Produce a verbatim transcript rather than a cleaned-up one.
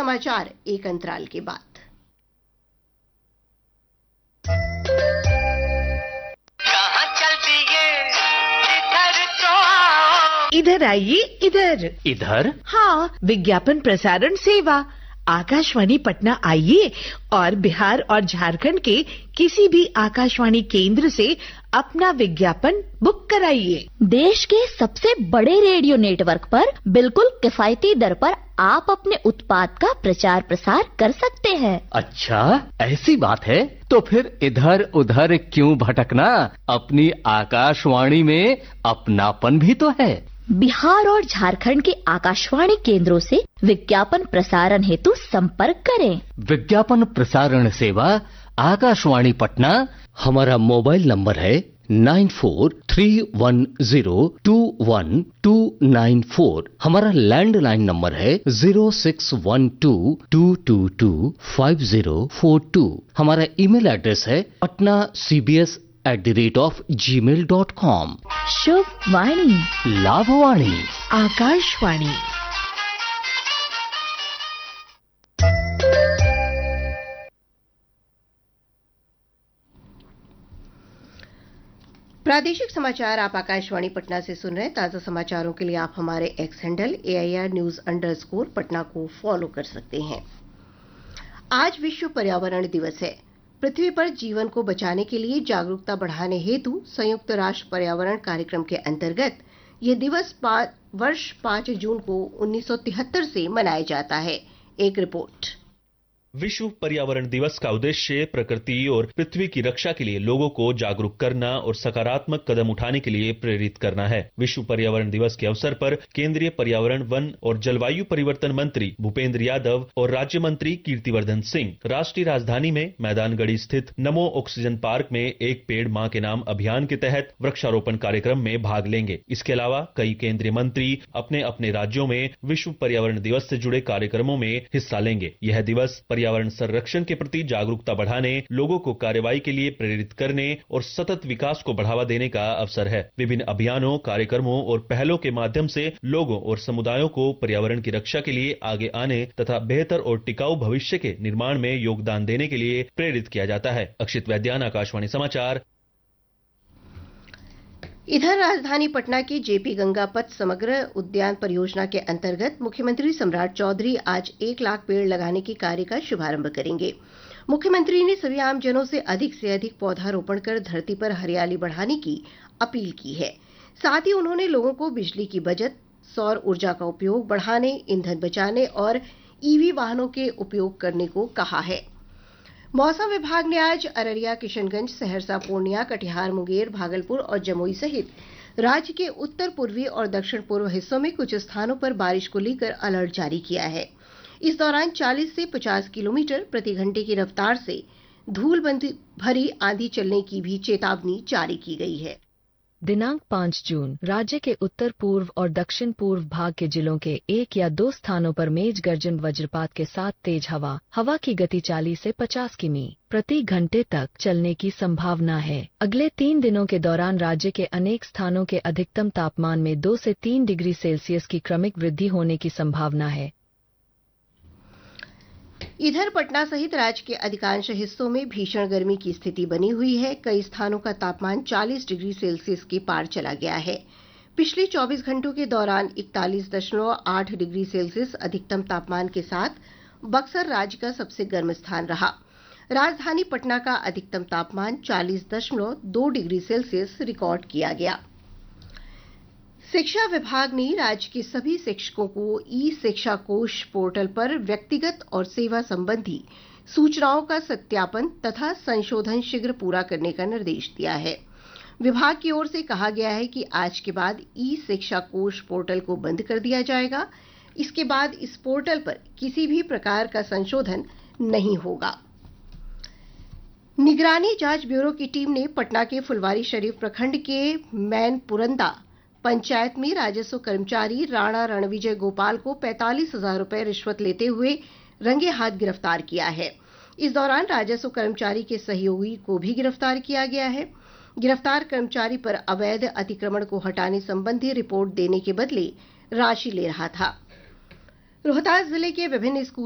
समाचार एक अंतराल के बाद। इधर आइए, इधर इधर। हाँ, विज्ञापन प्रसारण सेवा आकाशवाणी पटना आइए और बिहार और झारखंड के किसी भी आकाशवाणी केंद्र से अपना विज्ञापन बुक कराइए। देश के सबसे बड़े रेडियो नेटवर्क पर बिल्कुल किफायती दर पर आप अपने उत्पाद का प्रचार प्रसार कर सकते हैं। अच्छा, ऐसी बात है तो फिर इधर उधर क्यों भटकना, अपनी आकाशवाणी में अपनापन भी तो है। बिहार और झारखंड के आकाशवाणी केंद्रों से विज्ञापन प्रसारण हेतु संपर्क करें। विज्ञापन प्रसारण सेवा आकाशवाणी पटना। हमारा मोबाइल नंबर है nine four three one zero to one two nine four. हमारा लैंडलाइन नंबर है zero six one two to to to five zero four to. हमारा ईमेल एड्रेस है Patna C B S at the rate of ji mail dot com. शुभ वाणी, लाभवाणी, आकाशवाणी। प्रादेशिक समाचार आप आकाशवाणी पटना से सुन रहे हैं। ताजा समाचारों के लिए आप हमारे x handle A I R news underscore Patna को फॉलो कर सकते हैं। आज विश्व पर्यावरण दिवस है। पृथ्वी पर जीवन को बचाने के लिए जागरूकता बढ़ाने हेतु संयुक्त राष्ट्र पर्यावरण कार्यक्रम के अंतर्गत यह दिवस वर्ष पाँच जून को उन्नीस सौ तिहत्तर से मनाया जाता है। एक रिपोर्ट। विश्व पर्यावरण दिवस का उद्देश्य प्रकृति और पृथ्वी की रक्षा के लिए लोगों को जागरूक करना और सकारात्मक कदम उठाने के लिए प्रेरित करना है। विश्व पर्यावरण दिवस के अवसर पर केंद्रीय पर्यावरण, वन और जलवायु परिवर्तन मंत्री भूपेंद्र यादव और राज्य मंत्री कीर्तिवर्धन सिंह राष्ट्रीय राजधानी में मैदानगढ़ी स्थित नमो ऑक्सीजन पार्क में एक पेड़ मां के नाम अभियान के तहत वृक्षारोपण कार्यक्रम में भाग लेंगे। इसके अलावा कई केंद्रीय मंत्री अपने अपने राज्यों में विश्व पर्यावरण दिवस से जुड़े कार्यक्रमों में हिस्सा लेंगे। यह दिवस पर्यावरण संरक्षण के प्रति जागरूकता बढ़ाने, लोगों को कार्रवाई के लिए प्रेरित करने और सतत विकास को बढ़ावा देने का अवसर है। विभिन्न अभियानों, कार्यक्रमों और पहलों के माध्यम से लोगों और समुदायों को पर्यावरण की रक्षा के लिए आगे आने तथा बेहतर और टिकाऊ भविष्य के निर्माण में योगदान देने के लिए प्रेरित किया जाता है। अक्षित वैद्यान, आकाशवाणी समाचार। इधर राजधानी पटना की जेपी गंगा पथ समग्र उद्यान परियोजना के अंतर्गत मुख्यमंत्री सम्राट चौधरी आज एक लाख पेड़ लगाने के कार्य का शुभारंभ करेंगे। मुख्यमंत्री ने सभी आमजनों से अधिक से अधिक पौधारोपण कर धरती पर हरियाली बढ़ाने की अपील की है। साथ ही उन्होंने लोगों को बिजली की बचत, सौर ऊर्जा का उपयोग बढ़ाने, ईंधन बचाने और ईवी वाहनों के उपयोग करने को कहा है। मौसम विभाग ने आज अररिया, किशनगंज, सहरसा, पूर्णिया, कटिहार, मुंगेर, भागलपुर और जमुई सहित राज्य के उत्तर पूर्वी और दक्षिण पूर्व हिस्सों में कुछ स्थानों पर बारिश को लेकर अलर्ट जारी किया है। इस दौरान चालीस से पचास किलोमीटर प्रति घंटे की रफ्तार से धूल भरी आंधी चलने की भी चेतावनी जारी की गई है। दिनांक पाँच जून राज्य के उत्तर पूर्व और दक्षिण पूर्व भाग के जिलों के एक या दो स्थानों पर मेघ गर्जन वज्रपात के साथ तेज हवा हवा की गति चालीस से पचास किमी प्रति घंटे तक चलने की संभावना है। अगले तीन दिनों के दौरान राज्य के अनेक स्थानों के अधिकतम तापमान में दो से तीन डिग्री सेल्सियस की क्रमिक वृद्धि होने की संभावना है। इधर पटना सहित राज्य के अधिकांश हिस्सों में भीषण गर्मी की स्थिति बनी हुई है। कई स्थानों का तापमान चालीस डिग्री सेल्सियस के पार चला गया है। पिछले चौबीस घंटों के दौरान इकतालीस दशमलव आठ डिग्री सेल्सियस अधिकतम तापमान के साथ बक्सर राज्य का सबसे गर्म स्थान रहा। राजधानी पटना का अधिकतम तापमान चालीस दशमलव दो डिग्री सेल्सियस रिकॉर्ड किया गया। शिक्षा विभाग ने राज्य के सभी शिक्षकों को ई शिक्षा कोष पोर्टल पर व्यक्तिगत और सेवा संबंधी सूचनाओं का सत्यापन तथा संशोधन शीघ्र पूरा करने का निर्देश दिया है। विभाग की ओर से कहा गया है कि आज के बाद ई शिक्षा कोष पोर्टल को बंद कर दिया जाएगा। इसके बाद इस पोर्टल पर किसी भी प्रकार का संशोधन नहीं होगा। निगरानी जांच ब्यूरो की टीम ने पटना के फुलवारीशरीफ प्रखंड के मैनपुरंदा पंचायत में राजस्व कर्मचारी राणा रणविजय गोपाल को पैंतालीस हजार रुपये रिश्वत लेते हुए रंगे हाथ गिरफ्तार किया है। इस दौरान राजस्व कर्मचारी के सहयोगी को भी गिरफ्तार किया गया है। गिरफ्तार कर्मचारी पर अवैध अतिक्रमण को हटाने संबंधी रिपोर्ट देने के बदले राशि ले रहा था। रोहतास जिले के विभिन्न स्कूल